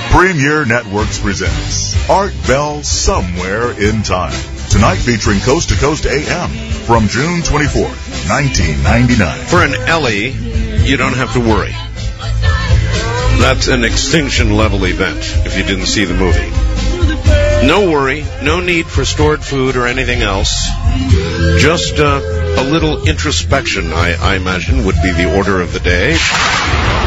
Premier Networks presents Art Bell Somewhere in Time. Tonight featuring Coast to Coast AM from June 24th, 1999. For an Ellie, you don't have to worry. That's an extinction level event if you didn't see the movie. No worry, no need for stored food or anything else. Just a little introspection, I imagine, would be the order of the day.